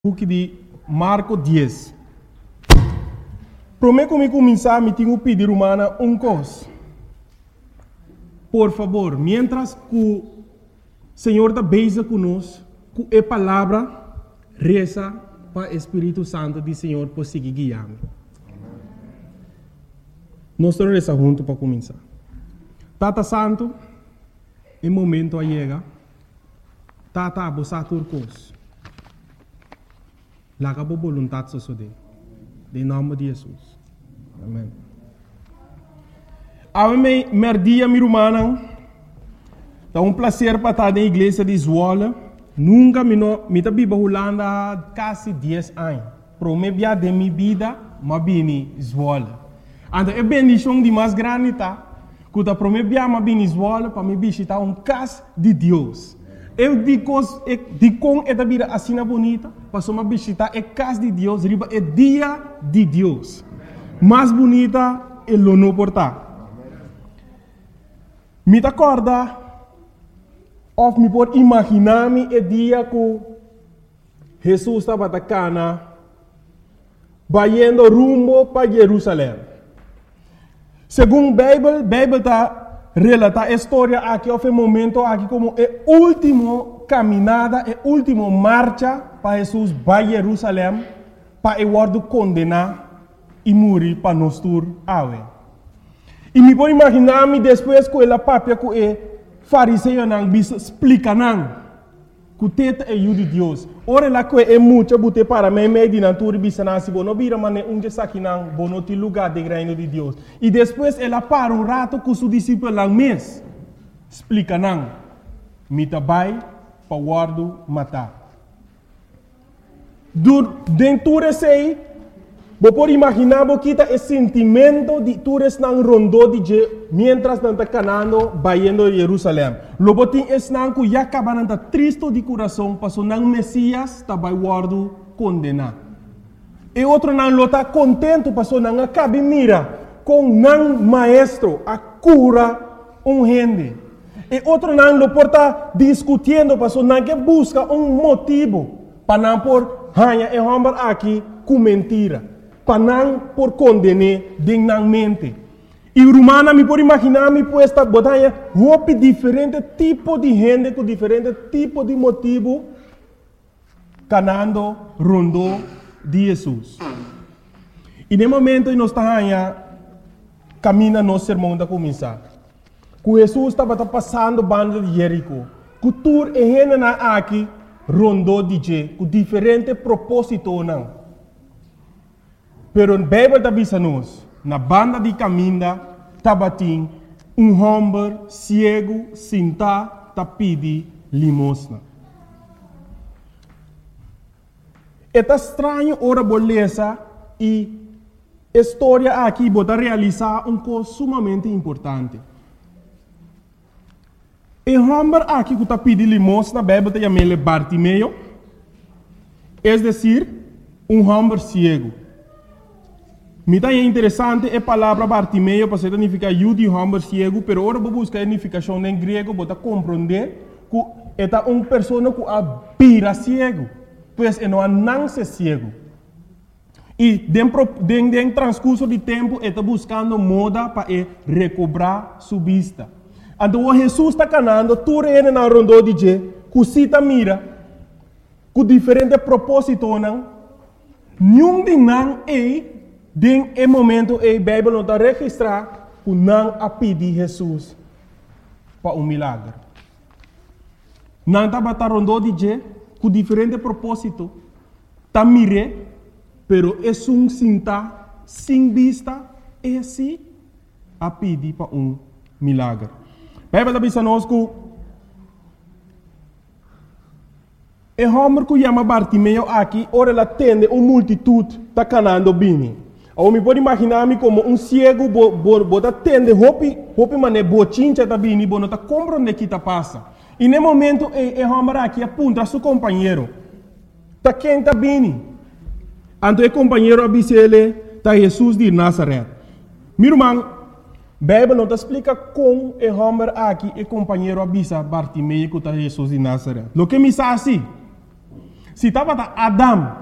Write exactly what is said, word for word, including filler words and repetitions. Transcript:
book de Marco dez. Prometo me começar, me tenho pedir humana um coisa. Por favor, mientras que o Senhor está beija conosco, com a palavra, reza para o Espírito Santo do Senhor por seguir guiando. Nós estamos rezando juntos para começar. Tata Santo, em momento a chega, Tata abosa turcos. Laga por vontade só de. Em nome de Jesus. Amém. A mim, merdia minha irmã, é um prazer para estar na igreja de Zwolle. Nunca me me tá biba Holanda há quase dez anos. Pro me bia de minha vida, mas bini Zwolle. Então é bendição de mais grande tá. Quando pro me bia mas bini Zwolle para me visitar um casa de Deus. Eu digo, de com esta vida assim bonita, para me visitar a casa de Deus, riba é dia de Deus. Mais bonita é o não portar. Me acorda, ou me pode imaginar-me o dia que Jesus estava na Cana, indo rumo para Jerusalém. Segundo a Bíblia, a Bíblia está relata a história aqui, houve um momento aqui como a última caminhada, a última marcha para Jesus para Jerusalém, para o word condenar e morrer para nós tur awe. E me pode imaginar-me depois que ela papia que o fariseu não bisa explica não, que o teta é o de Deus. Ora lá que é muito bute para mim meio de natura bisa nasi bono bira mane um de saquinang bono ti lugar de reino de Deus. E depois ela para um rato com seu discípulo lang mês explica não, me tabai para guardo matar. Dur dentro sei, vou por imaginar bo kita o sentimento de tures nang rondo de je mientras nanta canando bayendo de Jerusalém. Lobo tin es nang ku yakaba nanta tristo de coração paso nang Messias ta bai guardo condena. E outro nang lota contento paso nang acabe mira com nang maestro a cura um gente. E outro nang lo porta discutindo paso nang que busca um motivo para não por hanha e homem aqui com mentira. Para não por condenar dignamente. E o romana me pode imaginar me puesta botanha roupa diferente tipo de gente com diferente tipo de motivo canando rondo de Jesus. E no momento nós estamos caminhando nosso sermão da começar. Que Jesus estava passando banda de Jerico. Que tur e gente na aqui rondo de je com diferente propósito não. Pero a Bíblia está dizendo, na banda de caminho, tabatim, um homem cego, sentado, tá pedi limosna. É estranho ora beleza e a história aqui bota realizar um coisa sumamente importante. O homem aqui que tá pedi limosna, a Bíblia está chamando Bartimeu, é decir, um homem cego. Me é interessante a palavra Bartimeu, para significar eu de homem cego, pero agora vou buscar a significação em grego para compreender que é uma pessoa que abira cego, pois é não nasce cego. E dentro do transcurso de tempo, está buscando moda para recobrar sua vista. Então, Jesus está canando, tu reina na rondo de je, que cita mira, com diferentes propósitos, não, nenhum de não é. Den é momento a Bíblia não está registrar que não a pedir Jesus para um milagre. Não está batendo de je com diferente propósito. Está mire, pero é um sinta sem vista é assim a pedir para um milagre. A Bíblia está dizendo que o homem que chama Bartimeu aqui, ora ele atende uma multitude está canando bem. Ou me pode imaginar-me como um cego bota atende hopi hopi mané bochincha tá bem, bom tá compreende que tá passa. E no momento é homem aqui aponta seu companheiro. Tá quem tá bem? Então o companheiro avisa ele tá Jesus de Nazaré. Meu irmão, Bíblia não te explica como o homem aqui e companheiro avisa Bartimeu que tá Jesus de Nazaré. Lo que me sabe assim? Se estava Adam